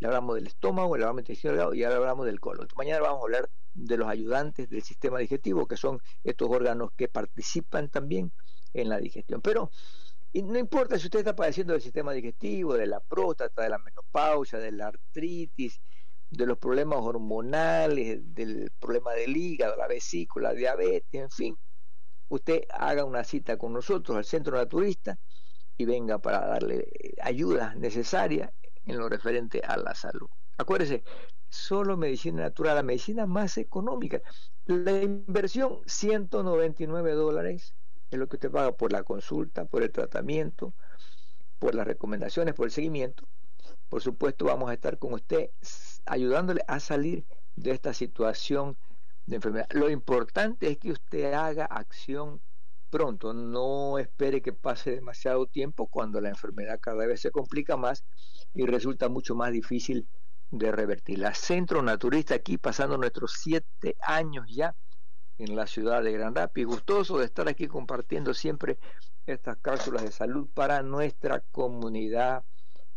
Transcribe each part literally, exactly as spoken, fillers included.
Ya hablamos del estómago, ya hablamos del intestino delgado y ahora hablamos del colon. Mañana vamos a hablar de los ayudantes del sistema digestivo, que son estos órganos que participan también en la digestión. Pero y no importa si usted está padeciendo del sistema digestivo, de la próstata, de la menopausia, de la artritis, de los problemas hormonales, del problema del hígado, la vesícula, diabetes, en fin, usted haga una cita con nosotros al Centro Naturista y venga para darle ayuda necesaria en lo referente a la salud. Acuérdese, solo medicina natural, la medicina más económica. La inversión, ciento noventa y nueve dólares, es lo que usted paga por la consulta, por el tratamiento, por las recomendaciones, por el seguimiento. Por supuesto, vamos a estar con usted ayudándole a salir de esta situación de enfermedad. Lo importante es que usted haga acción pronto, no espere que pase demasiado tiempo cuando la enfermedad cada vez se complica más y resulta mucho más difícil de revertir. La Centro Naturista aquí pasando nuestros siete años ya en la ciudad de Gran Rapids, gustoso de estar aquí compartiendo siempre estas cápsulas de salud para nuestra comunidad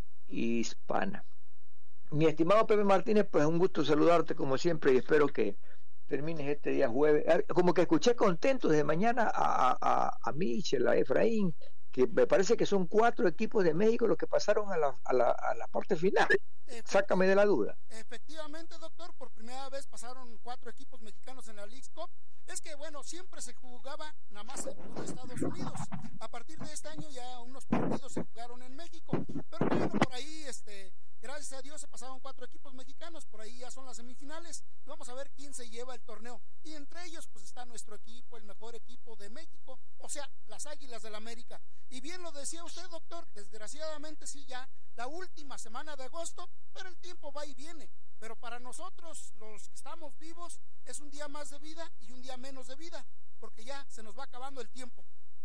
hispana. Mi estimado Pepe Martínez, pues un gusto saludarte como siempre y espero que termines este día jueves. Como que escuché contento desde mañana a, a, a Michel, a Efraín, que me parece que son cuatro equipos de México los que pasaron a la, a la, a la parte final. Sácame de la duda. Efectivamente, doctor, por primera vez pasaron cuatro equipos mexicanos en la Leagues Cup. Es que, bueno, siempre se jugaba nada más en Estados Unidos. A partir de este año ya unos partidos se jugaron en México. Pero bueno, por ahí, este, gracias a Dios se pasaron cuatro equipos mexicanos. Por ahí ya son las semifinales. Y vamos a ver quién se lleva el torneo. Y entre ellos, pues está nuestro equipo, el mejor equipo de México. O sea, las Águilas del América. Y bien lo decía usted, doctor, desgraciadamente sí ya la última semana de agosto, pero el tiempo va y viene. Pero para nosotros, los que estamos vivos, es un día más de vida y un día menos de vida, porque ya se nos va acabando el tiempo.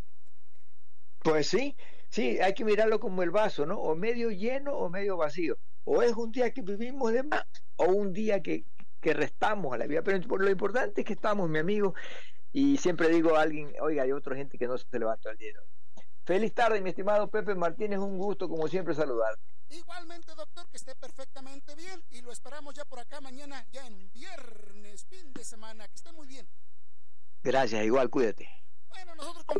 Pues sí, sí, hay que mirarlo como el vaso, ¿no? O medio lleno o medio vacío. O es un día que vivimos de más, o un día que, que restamos a la vida. Pero lo importante es que estamos, mi amigo, y siempre digo a alguien, oiga, hay otra gente que no se levanta al día de hoy. Feliz tarde, mi estimado Pepe Martínez, un gusto como siempre saludarte. Igualmente, doctor, que esté perfectamente bien y lo esperamos ya por acá mañana, ya en viernes, fin de semana, que esté muy bien. Gracias, igual, cuídate. Bueno, nosotros